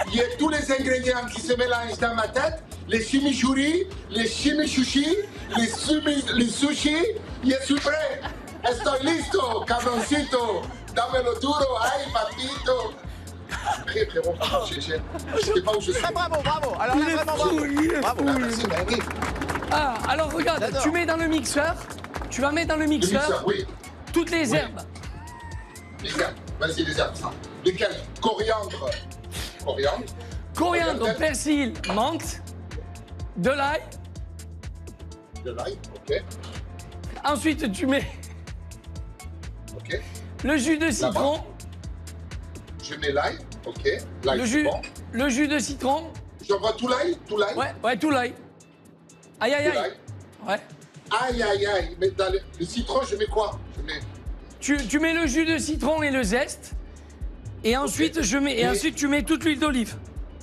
il y a tous les ingrédients qui se mélangent dans ma tête. Les chimichurri, les chimichushi, les sushis. Je suis prêt. Estoy listo, cabroncito. Dámelo duro, ay, papito. Très frérot, je sais pas où je suis. Ah, bravo, bravo. Alors là, vraiment bravo. Bravo. Ah, merci, ben oui. Ah, alors regarde, J'adore. tu mets dans le mixeur, tu vas mettre dans le Le mixeur mixeur, oui. toutes les Oui. herbes. Les herbes. Vas-y, les herbes, ça. Lesquelles? Coriandre. Coriandre. Coriandre, persil, menthe, de l'ail. De l'ail, ok. Ensuite, tu mets Ok. le jus de citron, Je mets l'ail, ok. L'ail, le c'est jus, bon. le jus de citron. J'envoie tout l'ail? Tout l'ail? Ouais, tout l'ail. Aïe, aïe, Tout aïe. l'ail. Ouais. Aïe, aïe, aïe. Mais dans le citron, je mets quoi? Je mets... Tu mets le jus de citron et le zeste. Et ensuite, ensuite tu mets toute l'huile d'olive.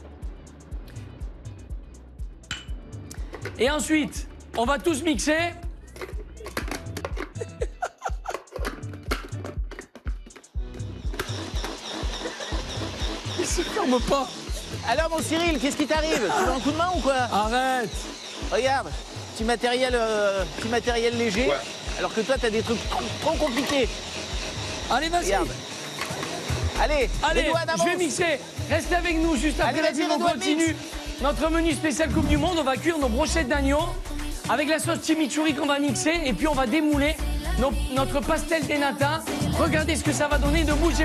Et ensuite, on va tous mixer. Il se ferme pas. Alors, mon Cyril, qu'est-ce qui t'arrive? Tu veux un coup de main ou quoi? Arrête. Regarde, petit matériel léger. Ouais. Alors que toi, t'as des trucs trop compliqués. Allez, vas-y. Regarde. Allez, Allez, Redouane, je vais avance. mixer. Restez avec nous juste après Allez, la vas-y, pub, on Redouane, continue. Notre menu spécial Coupe du Monde, on va cuire nos brochettes d'agneau avec la sauce chimichurri qu'on va mixer et puis on va démouler notre pastel de nata. Regardez ce que ça va donner, ne bougez pas.